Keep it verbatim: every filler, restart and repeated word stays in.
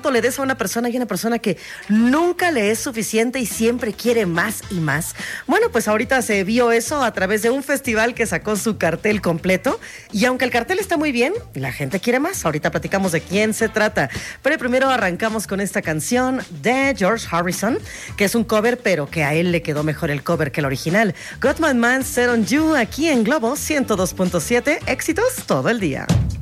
cuánto le des a una persona y una persona que nunca le es suficiente y siempre quiere más y más. Bueno, pues ahorita se vio eso a través de un festival que sacó su cartel completo y aunque el cartel está muy bien, la gente quiere más. Ahorita platicamos de quién se trata, pero primero arrancamos con esta canción de George Harrison, que es un cover, pero que a él le quedó mejor el cover que el original. Got My Mind Set On You, aquí en Globo ciento dos punto siete, éxitos todo el día.